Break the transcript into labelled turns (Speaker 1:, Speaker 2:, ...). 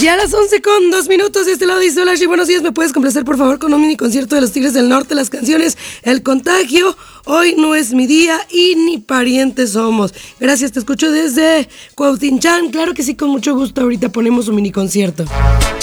Speaker 1: Ya a las 11:02 de este lado dice: hola, buenos días, ¿me puedes complacer por favor con un mini concierto de los Tigres del Norte? Las canciones El Contagio, Hoy no es mi día y Ni parientes somos. Gracias, te escucho desde Cuautincán. Claro que sí, con mucho gusto, ahorita ponemos un mini concierto.